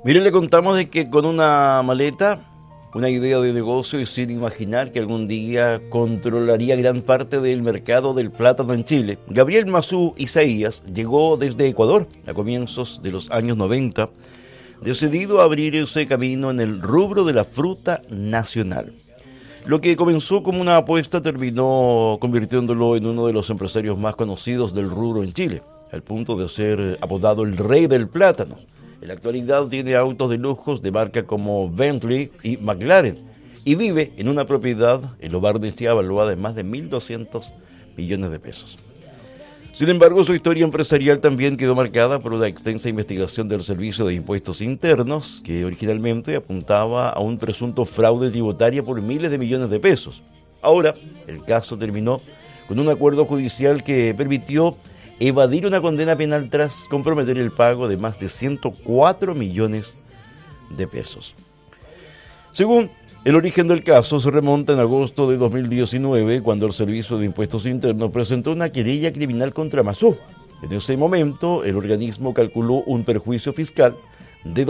Mire, le contamos de que con una maleta, una idea de negocio y sin imaginar que algún día controlaría gran parte del mercado del plátano en Chile, Gabriel Masú Isaías llegó desde Ecuador a comienzos de los años 90, decidido a abrir ese camino en el rubro de la fruta nacional. Lo que comenzó como una apuesta terminó convirtiéndolo en uno de los empresarios más conocidos del rubro en Chile, al punto de ser apodado el rey del plátano. En la actualidad tiene autos de lujos de marca como Bentley y McLaren y vive en una propiedad en Lo Barnechea evaluada en más de 1.200 millones de pesos. Sin embargo, su historia empresarial también quedó marcada por una extensa investigación del Servicio de Impuestos Internos, que originalmente apuntaba a un presunto fraude tributario por miles de millones de pesos. Ahora, el caso terminó con un acuerdo judicial que permitió evadir una condena penal tras comprometer el pago de más de 104 millones de pesos. Según el origen del caso, se remonta en agosto de 2019, cuando el Servicio de Impuestos Internos presentó una querella criminal contra Masú. En ese momento, el organismo calculó un perjuicio fiscal de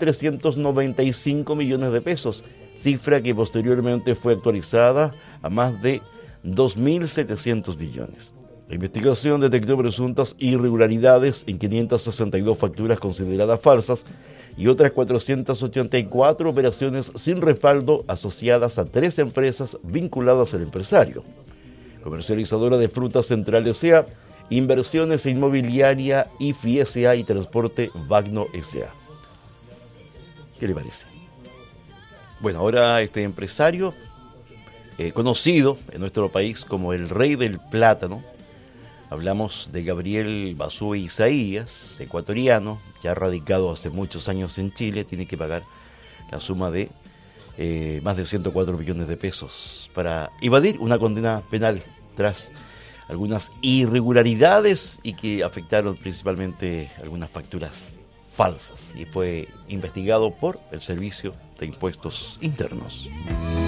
2.395 millones de pesos, cifra que posteriormente fue actualizada a más de 2.700 millones. La investigación detectó presuntas irregularidades en 562 facturas consideradas falsas y otras 484 operaciones sin respaldo asociadas a 3 empresas vinculadas al empresario: Comercializadora de Frutas Central S.A., Inversiones Inmobiliaria, IFI S.A. y Transporte Vagno S.A. ¿Qué le parece? Bueno, ahora este empresario, conocido en nuestro país como el rey del plátano, hablamos de Gabriel Masú Isaías, ecuatoriano, ya radicado hace muchos años en Chile, tiene que pagar la suma de más de 104 millones de pesos para evadir una condena penal tras algunas irregularidades y que afectaron principalmente algunas facturas falsas, y fue investigado por el Servicio de Impuestos Internos.